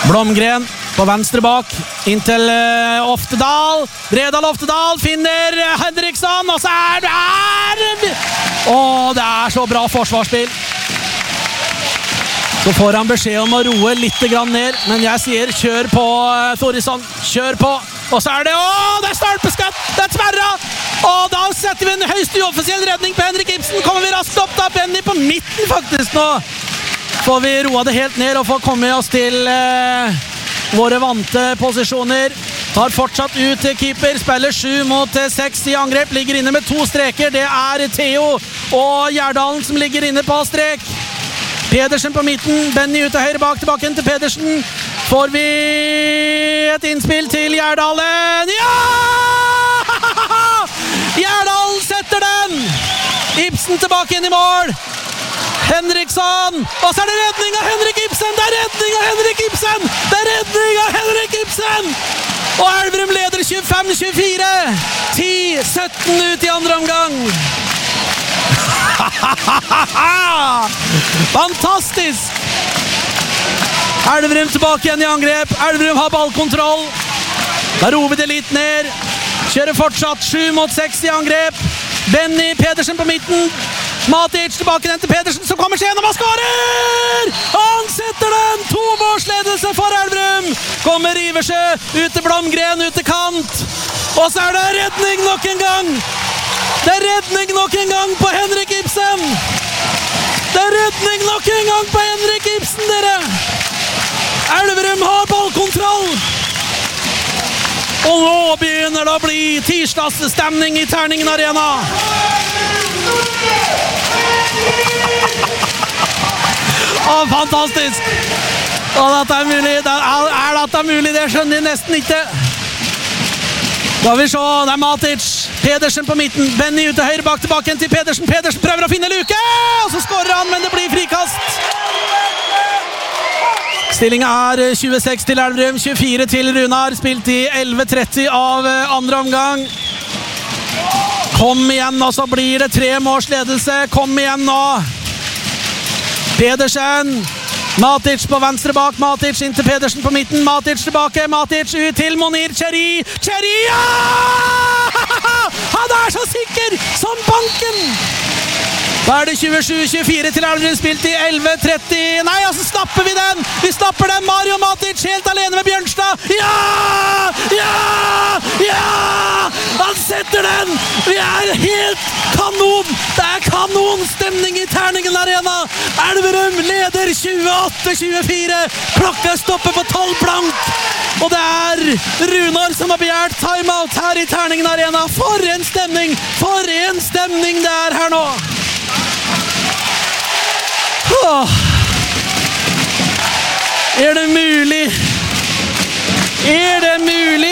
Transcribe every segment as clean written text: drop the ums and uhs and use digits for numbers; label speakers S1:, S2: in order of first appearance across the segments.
S1: Blomgren på venstre bak, inntil Oftedal. Bredal Oftedal finner Henriksson, og så det er så bra forsvarsspill. Så får han beskjed om å roe litt grann ned, men jeg sier kjør på, Thorisson, kjør på. Og så det er stolpeskudd, det tverra, og da setter vi en høyst uoffisiell redning på Henrik Ibsen. Kommer vi raskt opp da, Benny på midten faktisk nå. Får vi roa det helt ned og får komme oss til våre vante posisjoner. Tar fortsatt ut til keeper, spiller 7 mot 6 i angrep, ligger inne med 2 streker. Det Theo og Gjerdalen som ligger inne på strek. Pedersen på midten, Benny ut til høyre bak, tilbake til Pedersen. Får vi et innspill til Gjerdalen? Ja! Gjerdalen setter den! Ibsen tilbake inn i mål. Henriksson, og så det redning av Henrik Ibsen! Det redning av Henrik Ibsen! Det redning av Henrik Ibsen! Og Elverum leder 25-24. 10-17 ut i andre omgang. Fantastisk! Elverum tilbake igjen i angrep. Elverum har ballkontroll. Da roer vi det litt ned. Kjører fortsatt 7 mot 6 i angrep. Benny Pedersen på midten. Matic tilbake den til Pedersen, som kommer seg gjennom og skårer! Han setter den! 2-målsledelse for Elverum! Kommer Iversjø, ut til Blomgren, ut til kant. Og så det redning nok en gang! Det redning nok en gang på Henrik Ibsen! Det redning nok en gang på Henrik Ibsen, dere! Elverum har ballkontroll! Og nå begynner det å bli tirsdagsstemning i Terningen Arena! Fantastisk! Og dette mulig, dette mulig, det skjønner jeg nesten ikke. Da vi se, det Matic, Pedersen på midten, Benny ut til høyre bak, tilbake til Pedersen. Pedersen prøver å finne luke, og så skårer han, men det blir frikast. Stillingen 26 til Elverum, 24 til Runar, spilt i 11:30 av andre omgang. Kom igjen, og så blir det 3-målsledelse. Kom igjen nå. Pedersen. Matic på venstre bak. Matic inn til Pedersen på midten. Matic tilbake. Matic ut til Monir Cherry. Cherry, ja! Han så sikker som banken! Da det 27-24 til Elverum, spilt i 11:30. Nei, altså stapper vi den! Vi stapper den! Mario Matic helt alene med Bjørnstad. Ja! Ja! Ja! Han setter den! Vi helt kanon! Det kanonstemning i Terningen Arena! Elverum leder 28-24. Klokka stopper på 12 blank. Og det Runar som har begjært timeout her i Terningen Arena. For en stemning! For en stemning det her nå! Det mulig? Det mulig?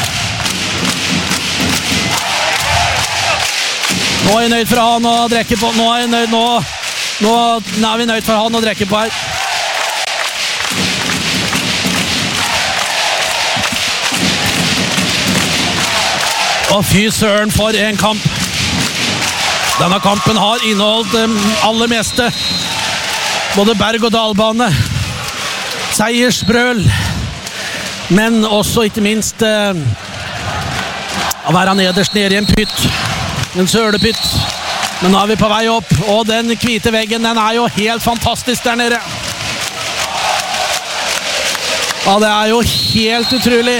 S1: Nå jeg nøyd for han å drekke på. Nå er vi nøyd for han å drekke på her. Og fy søren for en kamp. Denne kampen har inneholdt aller meste. Både berg- og dalbane. Seiersbrøl. Men også ikke minst å være nederst nede i en pytt. En sølepytt. Men nå er vi på vei opp, og den hvite veggen, den jo helt fantastisk der nede. Ja, det jo helt utrolig.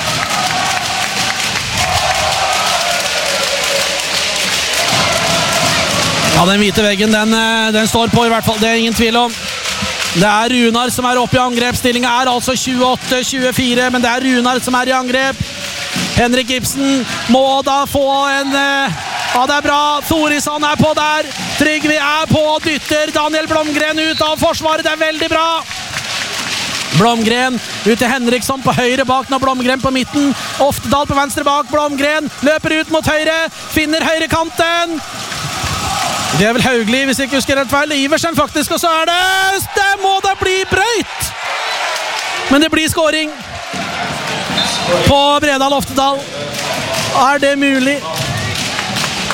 S1: Ja, den hvite veggen, den står på i hvert fall, det ingen tvil om. Det Runar som oppe i angrep. Stillingen altså 28-24, men det Runar som i angrep. Henrik Ibsen må da få en... Ja, det bra. Thorisson på der. Trygve på og dytter Daniel Blomgren ut av forsvaret. Det veldig bra. Blomgren ut til Henriksson på høyre bak, nå Blomgren på midten. Oftedal på venstre bak, Blomgren løper ut mot høyre, finner høyre kanten. Det vel Haugli, hvis jeg ikke husker helt feil. Iversen faktisk, og så det må da bli brøyt! Men det blir skåring på Bredal Oftedal. Det mulig?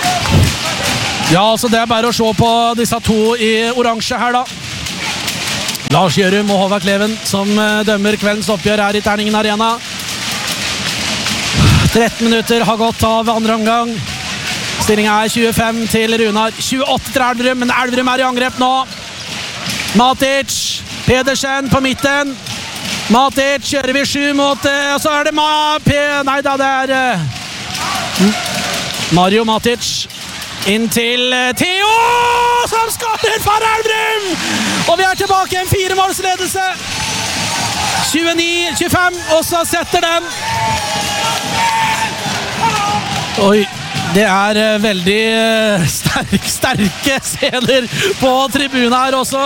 S1: Ja, altså det bare å se på disse to i oransje her da. Lars Gjørum og Håvard Kleven som dømmer kveldens oppgjør her i Terningen Arena. 13 minutter har gått av andre omgang. Stillingen er 25 til Runar, 28 til Elverum, men Elverum er i angrep nå. Matic, Pedersen på midten. Matic kjører vi 7 mot, og så er det Mario Matic. Inn til Theo, som skårer for Elverum! Og vi er tilbake i en 4-målsledelse. 29-25, og så setter den. Oi, det er veldig sterke scener på tribunen her også.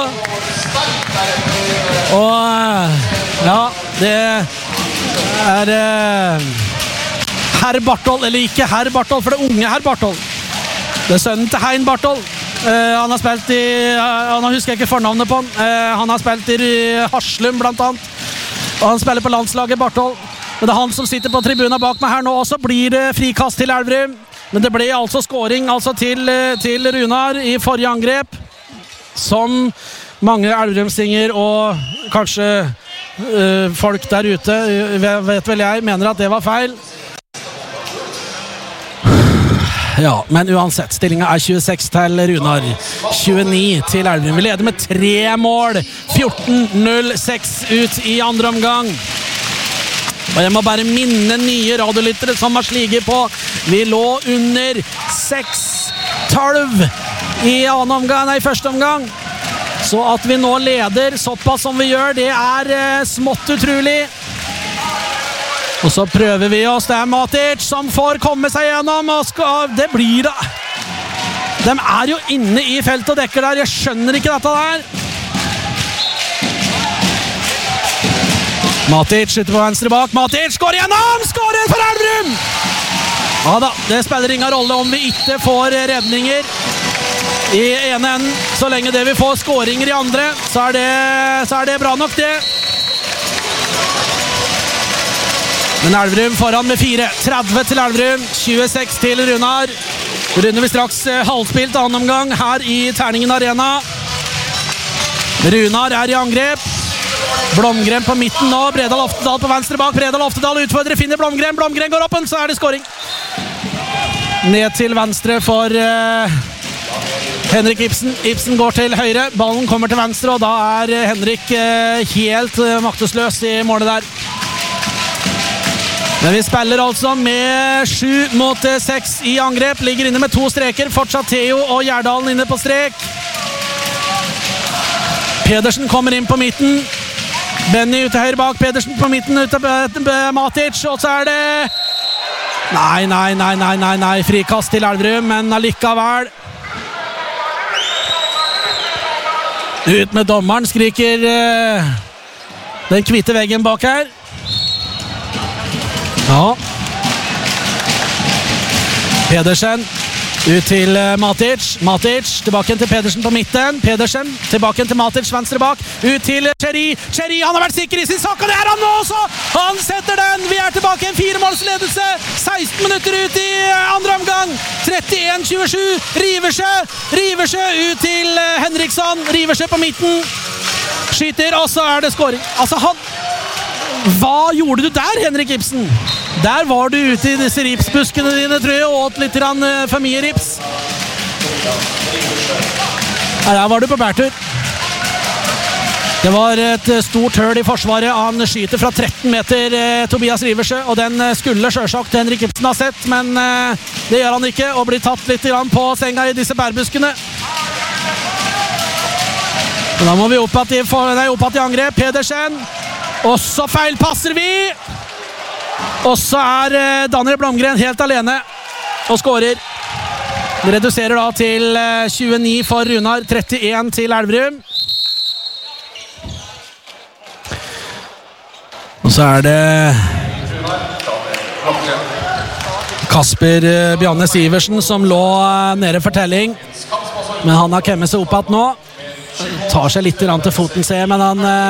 S1: Og ja, det er Herr Barthold, eller ikke Herr Barthold, for det unge Herr Barthold. Det er sønnen til Hein Barthold. Han har spilt i, nå husker jeg ikke fornavnet på han. Han har spilt i Haslum blant annet. Og han spiller på landslaget, Barthold. Men det er han som sitter på tribunen bak meg her nå. Og så blir det frikast til Elverum. Men det ble altså scoring altså til Runar i forrige angrep. Som mange Elverumsinger og kanskje folk der ute, vet vel jeg, mener at det var feil. Ja, men uansett, stillingen er 26 til Runar, 29 til Elverum. Vi leder med 3 mål, 14-0-6 ut i andre omgang. Og jeg må bare minne nye radiolyttere som har sliget på. Vi lå under 6-12 i første omgang. Så at vi nå leder såpass som vi gjør, det er smått utrolig. Og så prøver vi oss, det er Matic som får komme seg gjennom, og det blir da. De er jo inne i felt og dekker der, jeg skjønner ikke dette der. Matic ute på venstre bak, Matic går gjennom, skårer for Elverum! Ja da, det spiller ingen rolle om vi ikke får redninger i ene enden, så lenge det vi får skåringer i andre, så er det bra nok det. Men Elverum foran med 4, 30 til Elverum, 26 til Runar. Runder vi straks halvspilt annen omgang her i Terningen Arena. Runar er i angrep. Blomgren på midten nå, Bredal Oftedal på venstre bak. Bredal Oftedal utfordrer, finner Blomgren. Blomgren går opp, så er det scoring. Ned til venstre for Henrik Ibsen. Ibsen går til høyre, ballen kommer til venstre, og da er Henrik helt maktesløs i målet der. Men vi spiller altså med 7 mot 6 i angrep. Ligger inne med 2 streker. Fortsatt Theo og Gjerdalen inne på strek. Pedersen kommer inn på midten. Benny ute høyre bak. Pedersen på midten ute Matic. Og så er det... Nei. Frikast til Elverum, men allikevel. Ut med dommeren, skriker den hvite veggen bak her. Ja. Pedersen ut til Matic. Matic tilbake til Pedersen på midten. Pedersen tilbake til Matic venstre bak. Ut til Cherry. Cherry, han har vært sikker i sin sak, og det er han nå også! Han setter den! Vi er tilbake i en 4-målsledelse. 16 minutter ut i andre omgang. 31-27. Riversjø ut til Henriksson. Riversjø på midten. Skyter, og så er det scoring. Altså, hva gjorde du der, Henrik Ibsen? Der var du ute i disse ripsbuskene dine, tror jeg, og åt litt for mye rips. Der var du på bærtur. Det var et stort høl i forsvaret. Han skyter fra 13 meter, Tobias Riversjø, og den skulle selvsagt Henrik Ibsen ha sett, men det gjør han ikke, og blir tatt litt på senga i disse bærbuskene. Og da må vi opp at i angrep. Pedersen. Og så feilpasser vi. Og så er Daniel Blomgren helt alene og skårer. Det reduserer da til 29 for Runar, 31 til Elverum. Og så er det Kasper Bjarne Siversen som lå nede for telling. Men han har kommet seg opp igjen nå. Tar seg litt til foten, ser jeg, men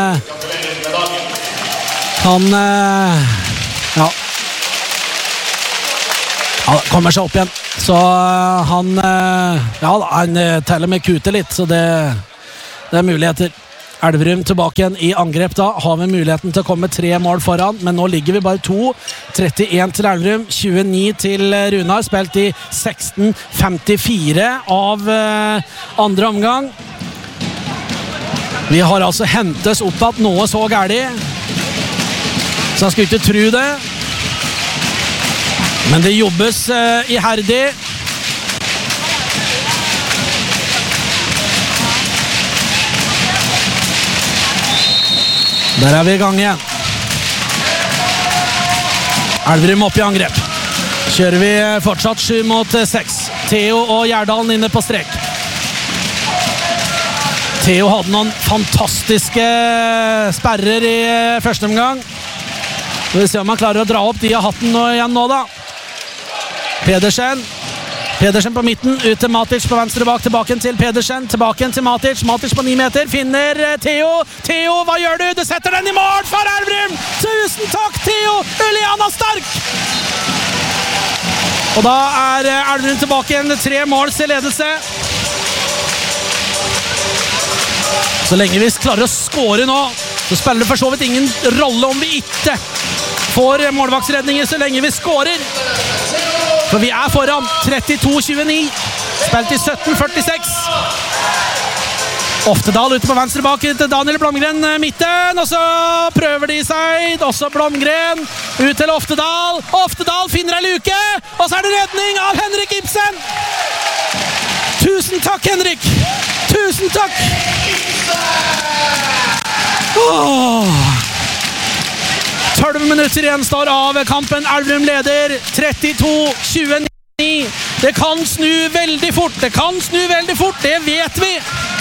S1: han kommer seg opp igjen. Så han teller med kute litt, så det er muligheter. Elverum tilbake igjen i angrep. Da har vi muligheten til å komme 3 mål foran, men nå ligger vi bare 2. 31 til Elverum, 29 til Runar. Spilt i 16:54 av andre omgang. Vi har altså hentes opp at noe så gærlig, så jeg skulle ikke tro det. Men det jobbes iherdig. Der er vi i gang igjen. Elverum opp i angrep. Kjører vi fortsatt 7-6. Theo og Gjerdalen inne på strek. Theo hadde noen fantastiske sperrer i første omgang. Vi vil se om han klarer å dra opp de av hatten igjen nå da. Pedersen på midten, ut til Matic på venstre bak, tilbake til Pedersen, tilbake til Matic på 9 meter, finner Theo, hva gjør du? Du setter den i mål for Elverum! Tusen takk, Theo! Uliana Stark! Og da er Elverum tilbake igjen, 3 måls i ledelse. Så lenge vi klarer å score nå, så spiller det for så vidt ingen rolle om vi ikke får målvaktsredninger så lenge vi scorer. For vi er foran 32-29. Spilt i 17-46. Oftedal ute på venstre bak til Daniel Blomgren midten, og så prøver de seg. Også Blomgren ut til Oftedal. Oftedal finner en luke, og så er det redning av Henrik Ibsen. Tusen takk, Henrik. Tusen takk. 12 minutter igjen står av kampen. Elverum leder 32-29. Det kan snu veldig fort. Det vet vi.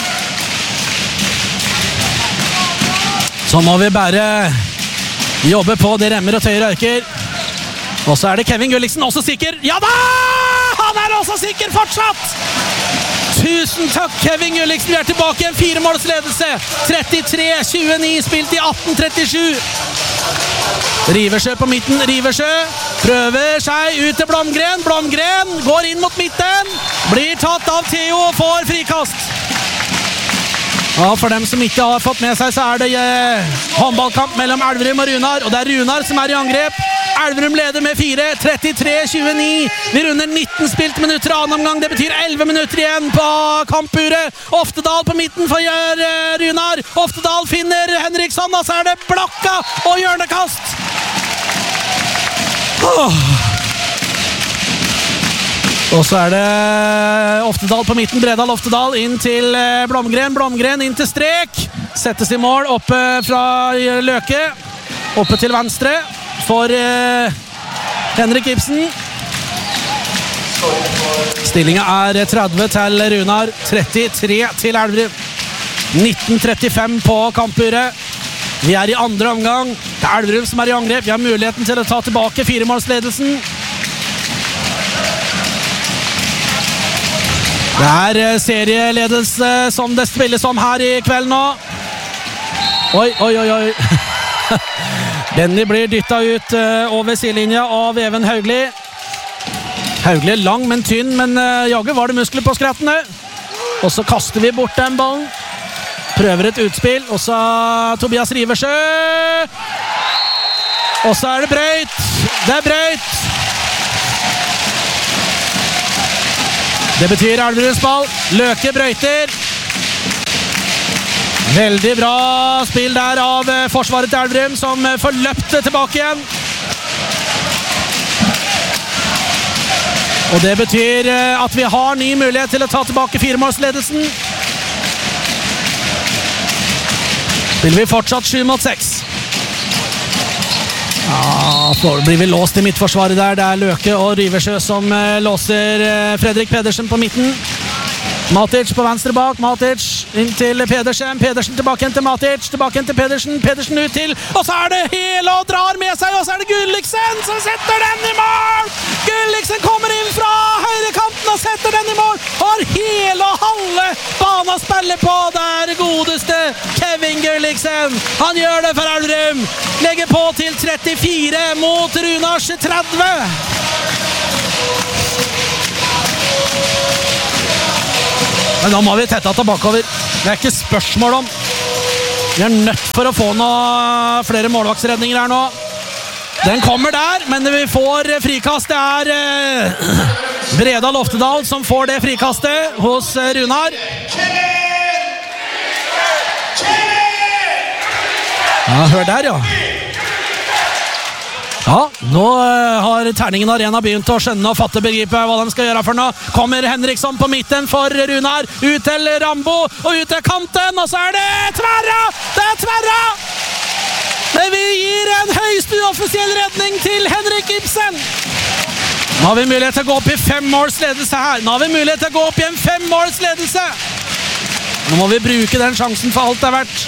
S1: Så må vi bare jobbe på. Det remmer og tøyer arker. Og så er det Kevin Gulliksen også sikker. Ja da! Han er også sikker fortsatt! Tusen takk, Kevin Gulliksen. Vi er tilbake igjen. 4 måls ledelse. 33-29, spilt i 18-37. Riversjø på midten. Riversjø prøver seg ut til Blomgren. Blomgren går inn mot midten. Blir tatt av Theo og får frikast. Ja, for dem som ikke har fått med seg, så er det håndballkamp mellom Elverum og Runar. Og det er Runar som er i angrep. Elverum leder med 4, 33-29. Vi runder 19 spilt minutter av annen omgang. Det betyr 11 minutter igjen på kampuret. Oftedal på midten for Runar. Oftedal finner Henriksson, og så er det blokka og hjørnekast. Og så er det Oftedal på midten. Bredal Oftedal inn til Blomgren. Blomgren inn til strek. Settes i mål oppe fra Løke. Oppe til venstre for Henrik Ibsen. Stillingen er 30 til Runar, 33 til Elverum. 19:35 på kampuret. Vi er i andre omgang. Det er Elverum som er i angrep. Vi har muligheten til å ta tilbake 4-målsledelsen. Det er serieledelse som det spilles om her i kveld nå. Oi. Benny blir dyttet ut over sidelinja av Even Haugli. Haugli er lang, men tynn, men jaggu var det muskler på skrettene. Og så kaster vi bort den ballen. Prøver et utspill, og så Tobias Riversjø. Og så er det brøyt. Det er brøyt. Det betyr Elverums ball. Løke brøyter. Veldig bra spill der av forsvaret til Elverum, som får løpt tilbake igjen. Og det betyr at vi har ny mulighet til å ta tilbake 4-målsledelsen. Spiller vi fortsatt 7-6. Ja, så blir vi låst i midtforsvaret der. Det er Løke og Riversjø som låser Fredrik Pedersen på midten. Matic på venstre bak, Matic inn til Pedersen, Pedersen tilbake til Matic, tilbake til Pedersen, Pedersen ut til, og så er det hele og drar med seg, og så er det Gulliksen som setter den i mål! Gulliksen kommer inn fra høyrekanten og setter den i mål, har hele og halve banen å spille på, der godeste Kevin Gulliksen, han gjør det for Elverum, legger på til 34 mot Runars 30. Men da må vi tette tilbakeover. Det er ikke spørsmål om. Vi er nødt for å få noen flere målvaktsredninger her nå. Den kommer der, men vi får frikast. Det er Breda Loftedal som får det frikastet hos Runar. Ja, hør der, ja. Ja, nå har Terningen Arena begynt å skjønne og fatte begripe hva de skal gjøre for noe. Kommer Henriksson på midten for Runar, ut til Rambo og ut til kanten, og så er det tverra! Det er tverra! Men vi gir en høyst uoffisiell redning til Henrik Ibsen. Nå har vi mulighet til å gå opp i 5 måls ledelse her. Nå har vi mulighet til å gå opp i en 5 måls ledelse. Nå må vi bruke den sjansen for alt det er verdt.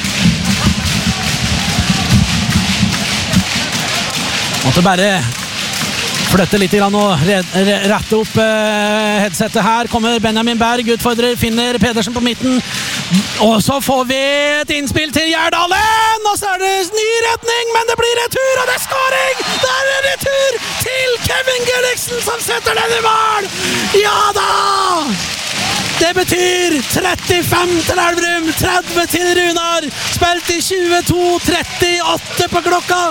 S1: Måtte bare flytte litt grann og rette opp headsetet her. Kommer Benjamin Berg, utfordrer, finner Pedersen på midten. Og så får vi et innspill til Gjerdalen, og så er det ny redning, men det blir retur, og det er skåring! Det er en retur til Kevin Gulliksen som setter den i mål! Ja da! Det betyr 35 til Elverum, 30 til Runar. Spilt i 22:38 på klokka.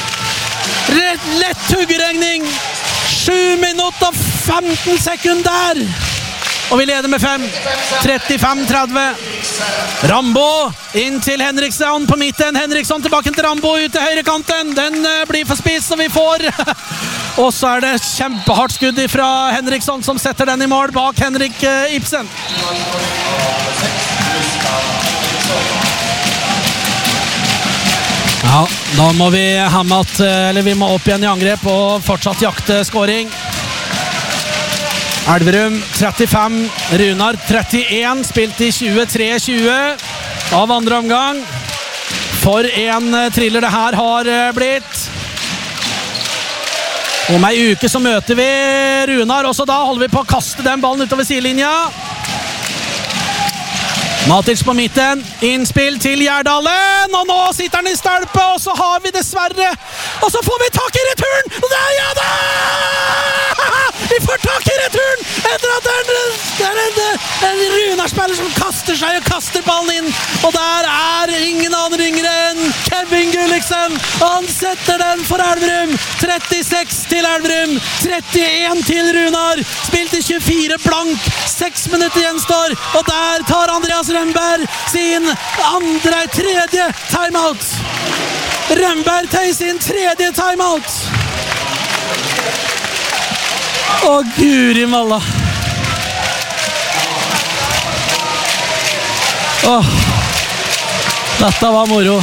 S1: Lett huggeregning. 7 minutter og 15 sekunder. Og vi leder med 5. 35-30. Rambo inn til Henriksson på midten. Henriksson tilbake til Rambo ut til høyrekanten. Den blir for spiss, og vi får og så er det kjempehardt skudd fra Henriksson som setter den i mål bak Henrik Ibsen. Ja, da må vi vi må opp igjen i angrep og fortsatt jakte skåring. Elverum 35, Runar 31, spilt i 23-20 av andre omgang. For en thriller det her har blitt. Om ei uke så møter vi Runar, og så da holder vi på å kaste den ballen utover sidelinja. Matic på midten, innspill til Gjerdalen, og nå sitter han i stolpe, og så har vi dessverre, og så får vi tak i returen, ja da! Vi får tak i returen, etter at det er en Runar-spiller som kaster seg og kaster ballen inn, og der er ingen annen yngre enn Kevin Gulliksen, og han setter den for Elverum. 36 til Elverum, 31 til Runar, spilt i 24 blank, 6 minutter gjenstår, og der tar Andreas Rønberg sin tredje timeout. Rønberg tar sin tredje timeout. Å, Guri malla. Åh, dette var moro.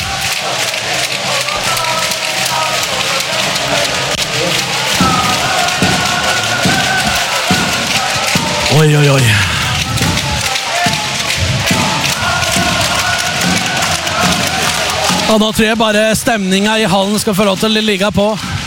S1: Oi, oi, oi. Og nå tror jeg bare stemningen i hallen skal få lov til å ligge på.